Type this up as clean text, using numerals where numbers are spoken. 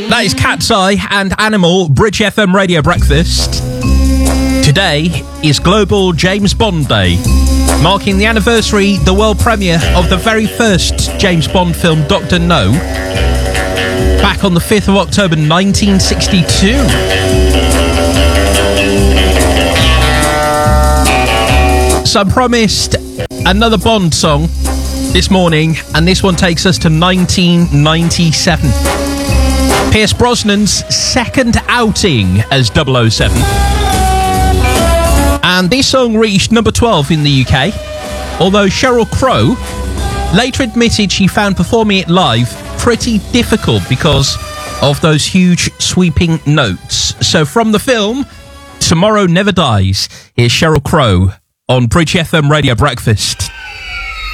That is Cat's Eye and Animal, Bridge FM Radio Breakfast. Today is Global James Bond Day, marking the anniversary, the world premiere of the very first James Bond film, Dr. No, back on the 5th of October 1962. So I promised another Bond song this morning, and this one takes us to 1997. Pierce Brosnan's second outing as 007. And this song reached number 12 in the UK, although Sheryl Crow later admitted she found performing it live pretty difficult because of those huge sweeping notes. So from the film Tomorrow Never Dies, here's Sheryl Crow on Bridge FM Radio Breakfast.